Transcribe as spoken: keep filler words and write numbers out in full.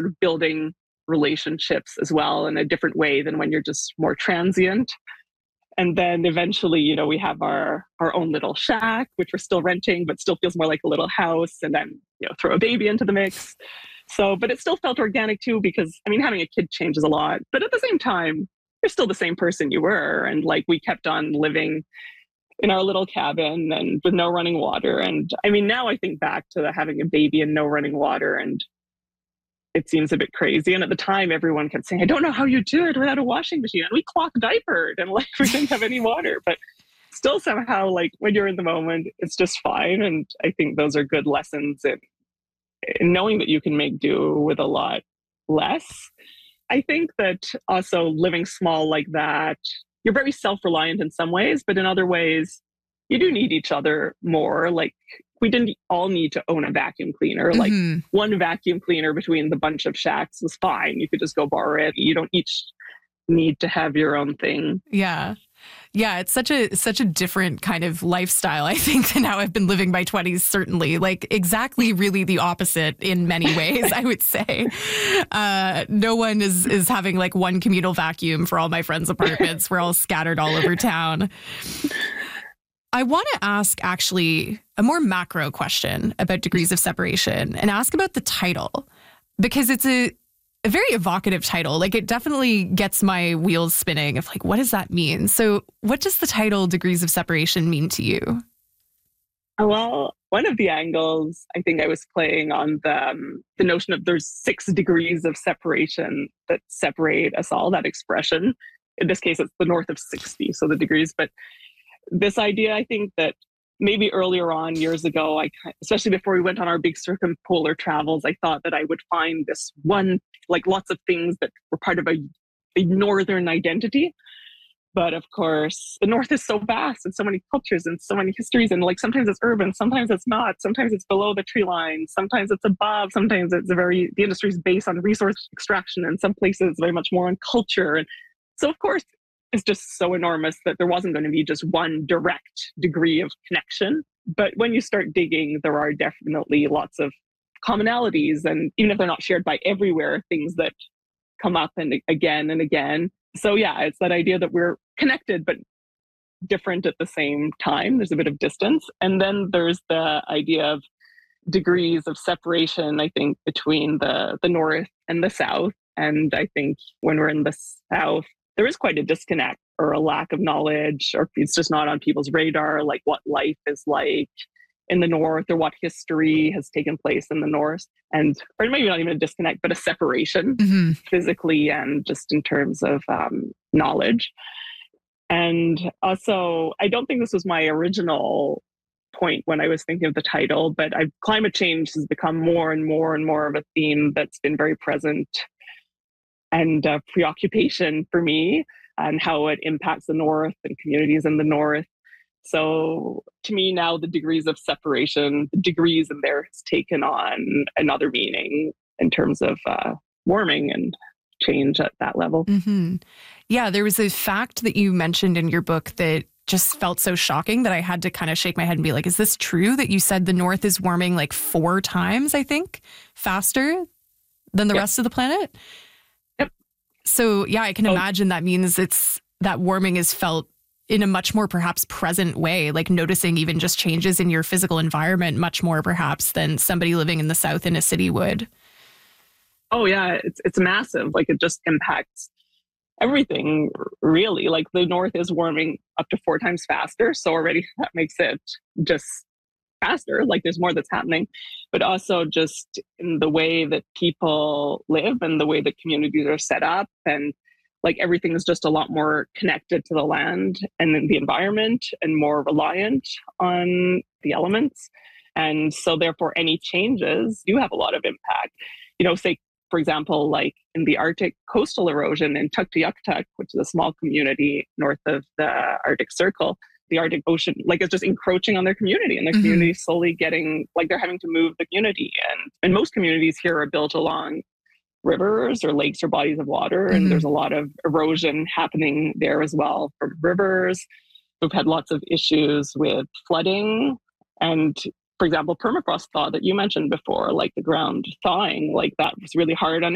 of building relationships as well in a different way than when you're just more transient. And then eventually, you know, we have our our own little shack, which we're still renting, but still feels more like a little house. And then, you know, throw a baby into the mix. So, but it still felt organic too, because I mean, having a kid changes a lot, but at the same time, you're still the same person you were. And like, we kept on living in our little cabin and with no running water. And I mean, now I think back to the, having a baby and no running water, and it seems a bit crazy. And at the time, everyone kept saying, I don't know how you do it without a washing machine. And we clock diapered and like, we didn't have any water, but still somehow, like, when you're in the moment, it's just fine. And I think those are good lessons in, in knowing that you can make do with a lot less. I think that also living small like that, you're very self-reliant in some ways, but in other ways, you do need each other more. Like, we didn't all need to own a vacuum cleaner. Like, Mm-hmm. one vacuum cleaner between the bunch of shacks was fine. You could just go borrow it. You don't each need to have your own thing. Yeah. Yeah, it's such a such a different kind of lifestyle, I think, than how I've been living my twenties, certainly. Like, exactly really the opposite in many ways, I would say. Uh, no one is is having like one communal vacuum for all my friends' apartments. We're all scattered all over town. I want to ask actually a more macro question about degrees of separation and ask about the title, because it's a a very evocative title. Like, it definitely gets my wheels spinning of like, what does that mean? So what does the title Degrees of Separation mean to you? Well, one of the angles I think I was playing on the, um, the notion of there's six degrees of separation that separate us all, that expression. In this case, it's the north of sixty, so the degrees. But this idea, I think that maybe earlier on, years ago, I, especially before we went on our big circumpolar travels, I thought that I would find this one, like lots of things that were part of a, a northern identity. But of course, the North is so vast and so many cultures and so many histories. And like, sometimes it's urban, sometimes it's not. Sometimes it's below the tree line. Sometimes it's above. Sometimes it's a very, the industry is based on resource extraction. And some places very much more on culture. And so, of course, it's just so enormous that there wasn't going to be just one direct degree of connection. But when you start digging, there are definitely lots of commonalities. And even if they're not shared by everywhere, things that come up and again and again. So yeah, it's that idea that we're connected, but different at the same time. There's a bit of distance. And then there's the idea of degrees of separation, I think, between the, the North and the South. And I think when we're in the South, there is quite a disconnect or a lack of knowledge, or it's just not on people's radar, like what life is like in the North or what history has taken place in the North. And, or maybe not even a disconnect, but a separation Mm-hmm. physically and just in terms of um, knowledge. And also, I don't think this was my original point when I was thinking of the title, but I've, climate change has become more and more and more of a theme that's been very present and uh, preoccupation for me, and how it impacts the North and communities in the North. So to me now, the degrees of separation, the degrees in there has taken on another meaning in terms of uh, warming and change at that level. Mm-hmm. Yeah, there was a fact that you mentioned in your book that just felt so shocking that I had to kind of shake my head and be like, is this true that you said the North is warming like four times, I think, faster than the Yep. rest of the planet? Yep. So yeah, I can Oh. imagine that means it's that warming is felt in a much more perhaps present way, like noticing even just changes in your physical environment much more perhaps than somebody living in the South in a city would. Oh yeah, it's it's massive. Like, it just impacts everything, really. Like, the North is warming up to four times faster. So already that makes it just faster. Like, there's more that's happening, but also just in the way that people live and the way that communities are set up. And like, everything is just a lot more connected to the land and the environment and more reliant on the elements. And so therefore, any changes do have a lot of impact. You know, say, for example, like in the Arctic, coastal erosion in Tuktoyaktuk, which is a small community north of the Arctic Circle, the Arctic Ocean, like, it's just encroaching on their community, and their Mhm. community is slowly getting, like, they're having to move the community. And, and most communities here are built along rivers or lakes or bodies of water. And Mhm. there's a lot of erosion happening there as well from rivers. We've had lots of issues with flooding. And for example, permafrost thaw that you mentioned before, like the ground thawing, like that was really hard on